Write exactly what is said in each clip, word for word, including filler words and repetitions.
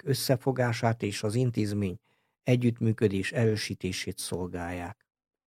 összefogását és az intézmény együttműködés erősítését szolgálják.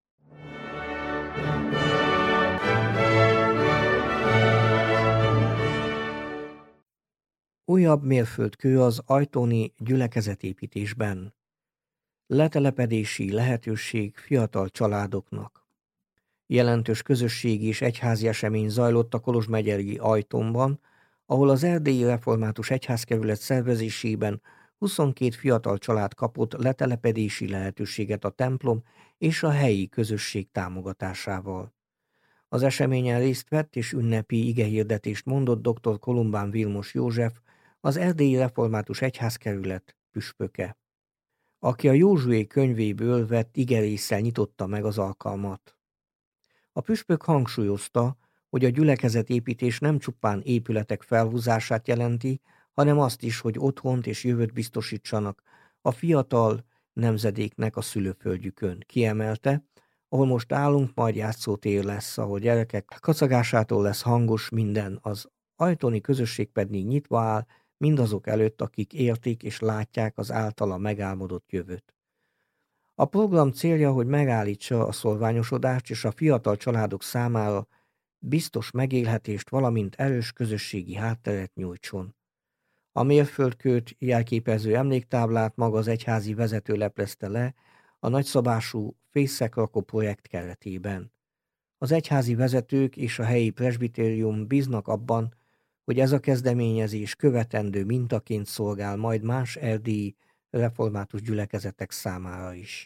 Újabb mérföldkő az ajtóni gyülekezetépítésben. Letelepedési lehetőség fiatal családoknak. Jelentős közösségi és egyházi esemény zajlott a Kolozsmegyeri Ajtónban, ahol az Erdélyi Református Egyházkerület szervezésében huszonkét fiatal család kapott letelepedési lehetőséget a templom és a helyi közösség támogatásával. Az eseményen részt vett és ünnepi igehirdetést mondott dr. Kolumbán Vilmos József, az Erdélyi Református Egyházkerület püspöke, aki a Józsué könyvéből vett igerésszel nyitotta meg az alkalmat. A püspök hangsúlyozta, hogy a gyülekezetépítés nem csupán épületek felhúzását jelenti, hanem azt is, hogy otthont és jövőt biztosítsanak a fiatal nemzedéknek a szülőföldjükön. Kiemelte, ahol most állunk, majd játszótér lesz, ahol gyerekek kacagásától lesz hangos minden, az ajtóni közösség pedig nyitva áll mindazok előtt, akik értik és látják az általa megálmodott jövőt. A program célja, hogy megállítsa a szorványosodást és a fiatal családok számára biztos megélhetést, valamint erős közösségi hátteret nyújtson. A mérföldkőt jelképező emléktáblát maga az egyházi vezető leplezte le a nagyszabású fészekrakó projekt keretében. Az egyházi vezetők és a helyi presbitérium bíznak abban, hogy ez a kezdeményezés követendő mintaként szolgál majd más erdélyi református gyülekezetek számára is.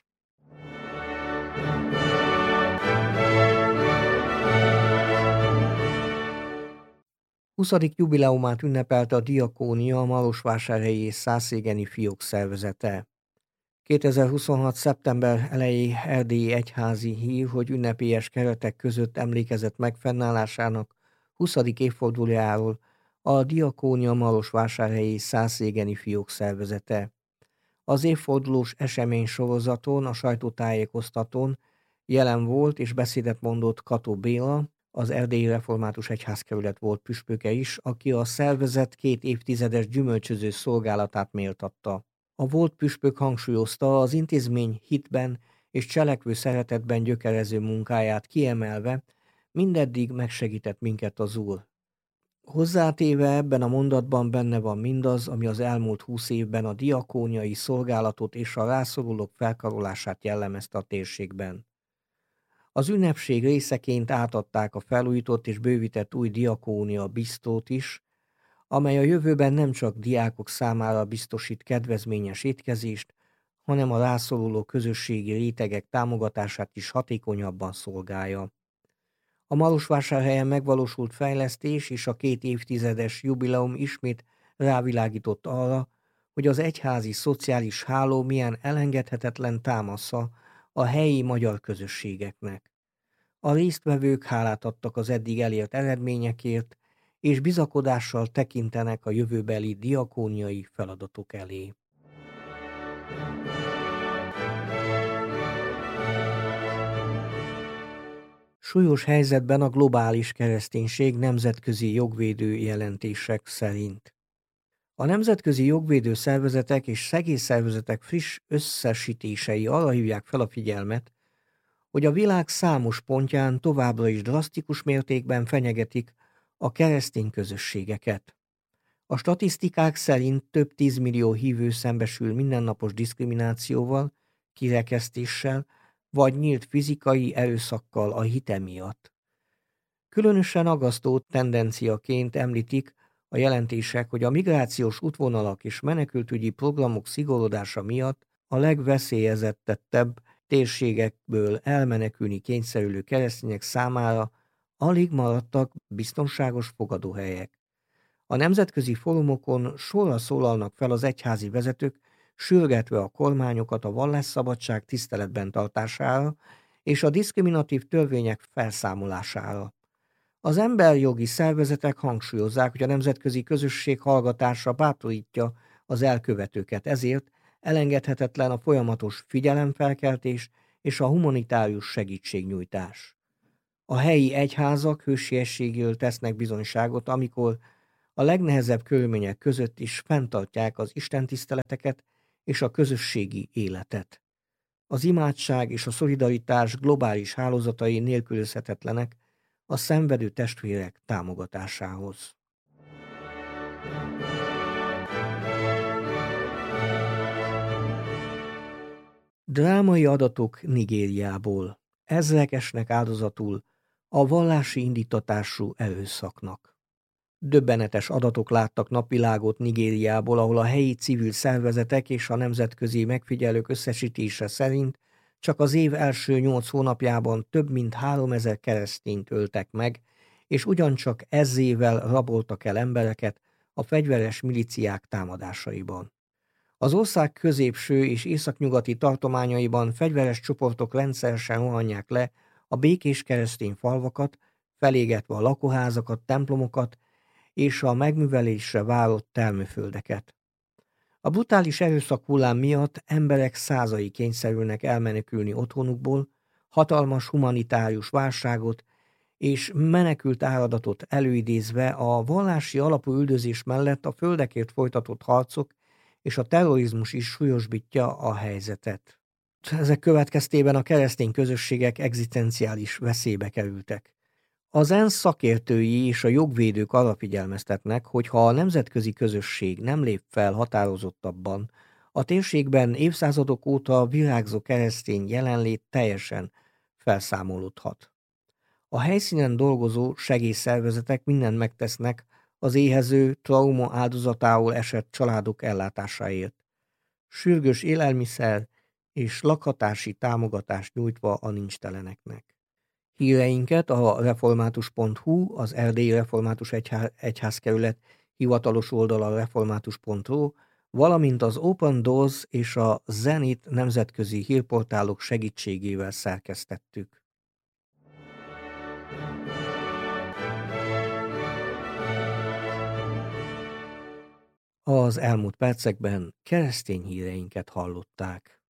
huszadik jubileumát ünnepelte a Diakónia, a Marosvásárhelyi és Szászégeni fiók szervezete. kétezer-huszonhat. szeptember elejé erdélyi egyházi hír, hogy ünnepélyes keretek között emlékezett meg fennállásának huszadik évfordulójáról a Diakónia Marosvásárhelyi és Szászégeni fiók szervezete. Az évfordulós esemény sorozaton, a sajtótájékoztatón jelen volt és beszédet mondott Kató Béla, az Erdélyi Református Egyházkerület volt püspöke is, aki a szervezet két évtizedes gyümölcsöző szolgálatát méltatta. A volt püspök hangsúlyozta az intézmény hitben és cselekvő szeretetben gyökerező munkáját, kiemelve, mindeddig megsegített minket az Úr. Hozzátéve ebben a mondatban benne van mindaz, ami az elmúlt húsz évben a diakóniai szolgálatot és a rászorulók felkarolását jellemezte a térségben. Az ünnepség részeként átadták a felújított és bővített új diakónia bisztót is, amely a jövőben nem csak diákok számára biztosít kedvezményes étkezést, hanem a rászoruló közösségi rétegek támogatását is hatékonyabban szolgálja. A Marosvásárhelyen megvalósult fejlesztés és a két évtizedes jubileum ismét rávilágított arra, hogy az egyházi szociális háló milyen elengedhetetlen támasza a helyi magyar közösségeknek. A résztvevők hálát adtak az eddig elért eredményekért, és bizakodással tekintenek a jövőbeli diakóniai feladatok elé. Súlyos helyzetben a globális kereszténység nemzetközi jogvédő jelentések szerint. A nemzetközi jogvédő szervezetek és segélyszervezetek friss összesítései arra hívják fel a figyelmet, hogy a világ számos pontján továbbra is drasztikus mértékben fenyegetik a keresztény közösségeket. A statisztikák szerint több tízmillió hívő szembesül mindennapos diszkriminációval, kirekesztéssel, vagy nyílt fizikai erőszakkal a hite miatt. Különösen aggasztó tendenciaként említik a jelentések, hogy a migrációs útvonalak és menekültügyi programok szigorodása miatt a legveszélyezettebb térségekből elmenekülni kényszerülő keresztények számára alig maradtak biztonságos fogadóhelyek. A nemzetközi fórumokon sorra szólalnak fel az egyházi vezetők, sürgetve a kormányokat a vallásszabadság tiszteletben tartására és a diszkriminatív törvények felszámolására. Az emberjogi szervezetek hangsúlyozzák, hogy a nemzetközi közösség hallgatása bátorítja az elkövetőket, ezért elengedhetetlen a folyamatos figyelemfelkeltés és a humanitárius segítségnyújtás. A helyi egyházak hősiességről tesznek bizonyságot, amikor A legnehezebb körülmények között is fenntartják az istentiszteleteket és a közösségi életet. Az imádság és a szolidaritás globális hálózatai nélkülözhetetlenek a szenvedő testvérek támogatásához. Drámai adatok Nigériából. Ezrek esnek áldozatul a vallási indítatású erőszaknak. Döbbenetes adatok láttak napvilágot Nigériából, ahol a helyi civil szervezetek és a nemzetközi megfigyelők összesítése szerint csak az év első nyolc hónapjában több mint háromezer keresztényt öltek meg, és ugyancsak ezzével raboltak el embereket a fegyveres milíciák támadásaiban. Az ország középső és északnyugati tartományaiban fegyveres csoportok rendszeresen rohanják le a békés keresztény falvakat, felégetve a lakóházakat, templomokat és a megművelésre várott termőföldeket. A brutális erőszak hullám miatt emberek százai kényszerülnek elmenekülni otthonukból, hatalmas humanitárius válságot és menekült áradatot előidézve a vallási alapú üldözés mellett a földekért folytatott harcok és a terrorizmus is súlyosbítja a helyzetet. Ezek következtében a keresztény közösségek egzisztenciális veszélybe kerültek. Az ENSZ szakértői és a jogvédők arra figyelmeztetnek, hogy ha a nemzetközi közösség nem lép fel határozottabban, a térségben évszázadok óta virágzó keresztény jelenlét teljesen felszámolódhat. A helyszínen dolgozó segélyszervezetek mindent megtesznek az éhező, trauma áldozatául esett családok ellátásáért, sürgős élelmiszer és lakhatási támogatást nyújtva a nincsteleneknek. Híreinket a református pont hu, az Erdélyi Református Egyház, Egyházkerület hivatalos oldala református pont ru, valamint az Open Doors és a Zenit nemzetközi hírportálok segítségével szerkesztettük. Az elmúlt percekben keresztény híreinket hallották.